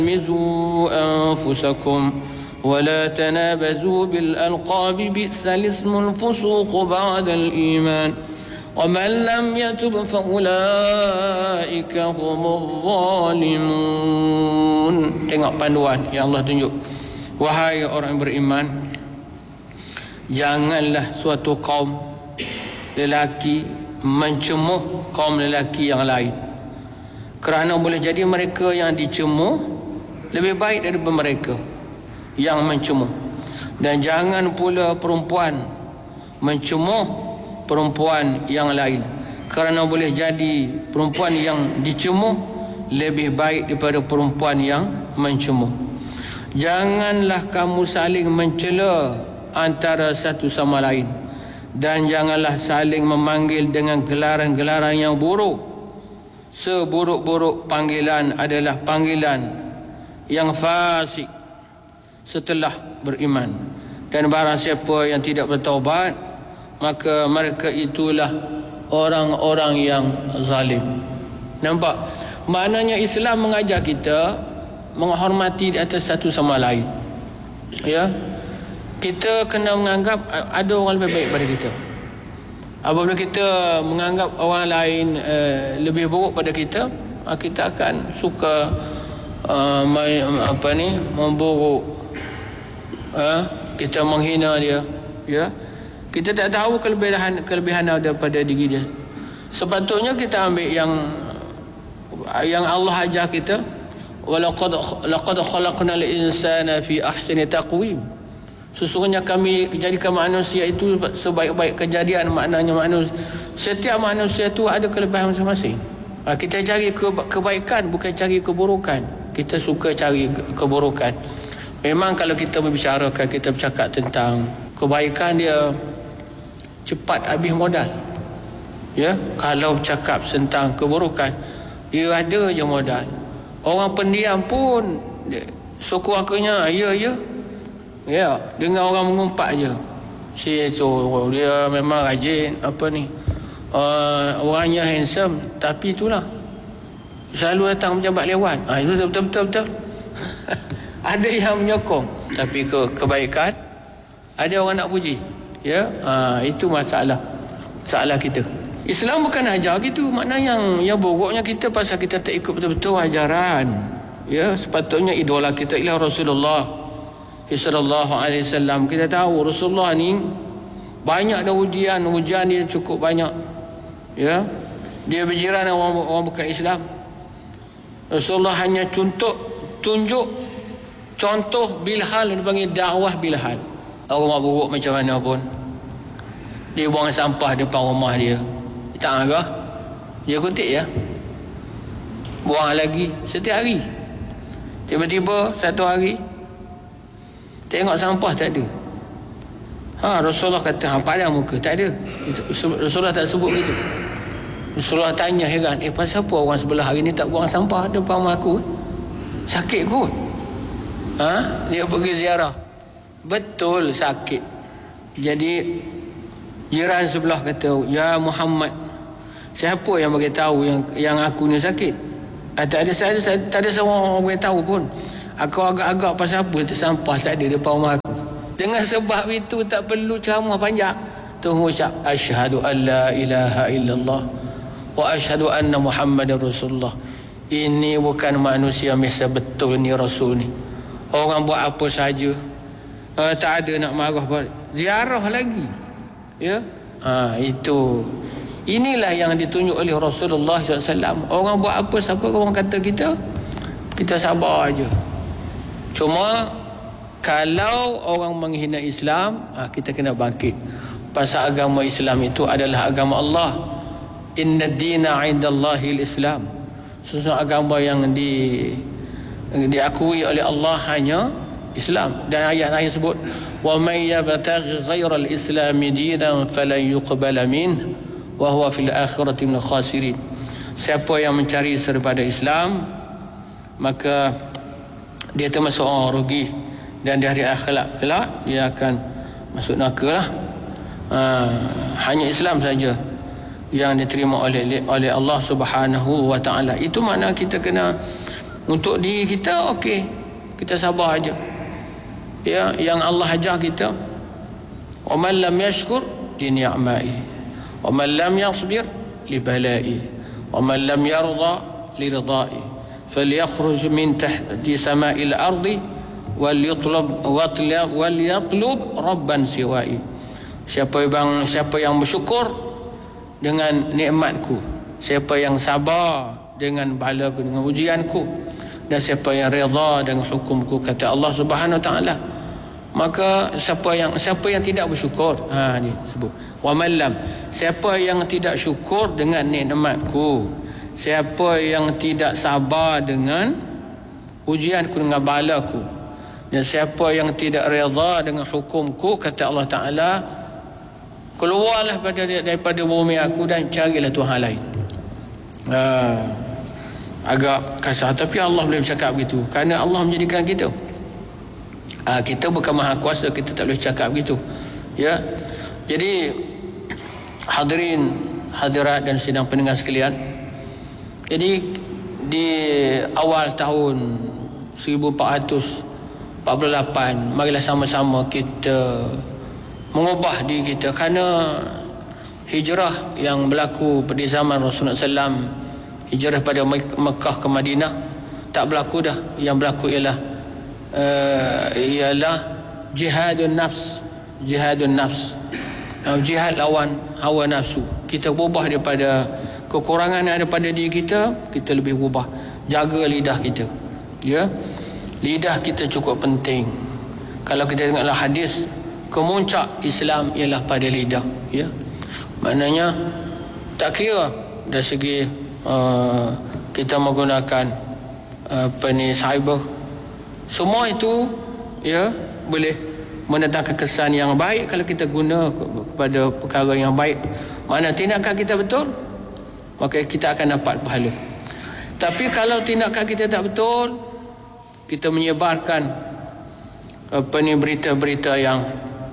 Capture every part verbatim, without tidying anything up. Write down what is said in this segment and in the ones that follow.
مزوا أنفسكم ولا تنابزوا بالألقاب بئس الاسم الفسوق بعد الإيمان ومن لم يتب فأولئك هم الظالمون. Tengok panduan yang Allah tunjuk. Wahai orang beriman, janganlah suatu kaum lelaki mencemuh kaum lelaki yang lain, kerana boleh jadi mereka yang dicemuh lebih baik daripada mereka yang mencemuh. Dan jangan pula perempuan mencemuh perempuan yang lain, kerana boleh jadi perempuan yang dicemuh lebih baik daripada perempuan yang mencemuh. Janganlah kamu saling mencela antara satu sama lain, dan janganlah saling memanggil dengan gelaran-gelaran yang buruk. Seburuk-buruk panggilan adalah panggilan yang fasik setelah beriman. Dan barang siapa yang tidak bertaubat, maka mereka itulah orang-orang yang zalim. Nampak? Maknanya Islam mengajar kita menghormati di atas satu sama lain. Ya, kita kena menganggap ada orang lebih baik pada kita. Apabila kita menganggap orang lain uh, lebih buruk pada kita, kita akan suka uh, apa ni memburuk, uh, kita menghina dia. Ya, kita tak tahu kelebihan kelebihan daripada diri dia. Sepatutnya kita ambil yang yang Allah ajar kita, walaqad laqad khalaqnal insana fi ahsani taqwim. Sesungguhnya kami jadikan manusia itu sebaik-baik kejadian. Maknanya manusia, setiap manusia itu ada kelebihan masing-masing. Kita cari kebaikan, bukan cari keburukan. Kita suka cari keburukan. Memang kalau kita membicarakan, kita bercakap tentang kebaikan, dia cepat habis modal. Ya, kalau bercakap tentang keburukan, dia ada je modal. Orang pendiam pun sekurang-kurangnya ya ya ya, dengan orang mengumpat je, si itu dia memang rajin apa ni, uh, orangnya handsome, tapi itulah selalu datang pejabat lewat. Ah, itu betul betul betul. Ada yang menyokong, tapi ke kebaikan ada orang nak puji. Ya, ah, itu masalah masalah kita. Islam bukan ajar gitu. Makna yang yang buruknya kita pasal kita tak ikut betul-betul ajaran. Ya, sepatutnya idola kita ialah Rasulullah sallallahu alaihi wasallam. Kita tahu Rasulullah ni banyak dah ujian, ujian dia cukup banyak. Ya, dia berjiran dengan orang, orang bukan Islam. Rasulullah hanya contoh tunjuk contoh bilhal, dia panggil dakwah bilhal. Orang buruk macam mana pun, dia buang sampah depan rumah dia, tak agak dia kutip ya, buang lagi setiap hari. Tiba-tiba satu hari tengok sampah tak ada. Ha, Rasulullah kata, ha, padam muka, tak ada. Rasulullah tak sebut begitu. Rasulullah tanya heran, eh pasal apa orang sebelah hari ni tak buang sampah depan rumah aku? Sakit kot? Ha? Dia pergi ziarah. Betul sakit. Jadi jiran sebelah kata, ya Muhammad, siapa yang bagi tahu yang yang aku ni sakit? Ah, tak ada saya, tak ada seorang orang bagi tahu pun. Aku agak-agak pasal apa tersampah tak ada depan rumah aku. Dengan sebab itu tak perlu ceramah panjang. Tunggu ucap asyhadu an la ilaha illallah wa asyhadu anna Muhammadar Rasulullah. Ini bukan manusia biasa, betul ni Rasul ni. Orang buat apa saja, uh, tak ada nak marah balik. Ziarah lagi. Ya. Ha, itu. Inilah yang ditunjuk oleh Rasulullah sallallahu alaihi wasallam. Orang buat apa, siapa orang kata kita, kita sabar aja. Cuma kalau orang menghina Islam, kita kena bangkit. Pasal agama Islam itu adalah agama Allah. Inna dina indallahi al-Islam. Sesungguhnya agama yang di diakui oleh Allah hanya Islam. Dan ayat lain sebut, wa may yabtaghi ghayra al-Islam dinan falan yuqbala min wa huwa fil akhirati minal khasirin. Siapa yang mencari daripada Islam, maka dia termasuk orang rugi, dan di hari akhirat kelak dia akan masuk neraka lah. Ha, hanya Islam saja yang diterima oleh oleh Allah Subhanahu wa taala. Itu makna kita kena Untuk diri kita okey, kita sabar aja. Ya, yang Allah ajar kita, wa man lam yashkur li ni'ma'i wa man lam yasbir li bala'i wa man lam yarda li ridai falyakhruj min tahti sama'il ardi wal yatlub wal yatlub rabban siwa'i. Siapa yang siapa yang bersyukur dengan nikmatku, siapa yang sabar dengan balaku, dengan ujianku, dan siapa yang redha dengan hukumku, kata Allah Subhanahu Wa Taala, maka siapa yang siapa yang tidak bersyukur, ha ni sebut wa man lam, siapa yang tidak syukur dengan nikmatku, siapa yang tidak sabar dengan ujianku, dengan balaku, dan siapa yang tidak redha dengan hukumku, kata Allah Taala, keluarlah daripada bumi aku dan carilah Tuhan lain. Ha, agak kasar, tapi Allah boleh bercakap begitu kerana Allah menjadikan kita. Ha, kita bukan maha kuasa, kita tak boleh cakap begitu. Ya. Jadi hadirin hadirat dan sidang pendengar sekalian, jadi di awal tahun seribu empat ratus empat puluh lapan, marilah sama-sama kita mengubah diri kita, kerana hijrah yang berlaku pada zaman Rasulullah sallallahu alaihi wasallam, hijrah pada Mekah ke Madinah, tak berlaku dah. Yang berlaku ialah uh, ialah jihadun nafs, jihadun nafs, uh, jihad lawan hawa nafsu. Kita berubah daripada kekurangan yang ada pada diri kita, kita lebih berubah. Jaga lidah kita, ya, lidah kita cukup penting. Kalau kita tengoklah hadis, kemuncak Islam ialah pada lidah, ya. Maknanya tak kira dari segi uh, kita menggunakan uh, apa ni cyber, semua itu ya boleh mendatangkan kesan yang baik kalau kita guna kepada perkara yang baik. Mana tindakan kita betul, maka kita akan dapat pahala. Tapi kalau tindakan kita tak betul, kita menyebarkan apa ni berita-berita yang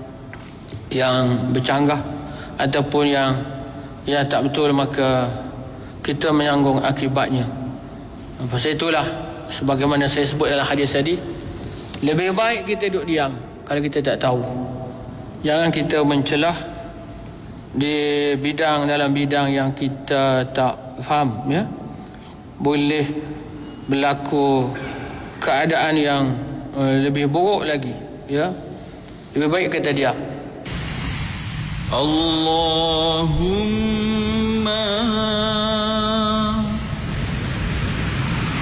yang bercanggah ataupun yang yang tak betul, maka kita menanggung akibatnya. Pasal itulah, sebagaimana saya sebut dalam hadis tadi, lebih baik kita duduk diam kalau kita tak tahu. Jangan kita mencelah di bidang dalam bidang yang kita tak faham, ya. Boleh berlaku keadaan yang uh, lebih buruk lagi, ya. Lebih baik kita diam. Allahumma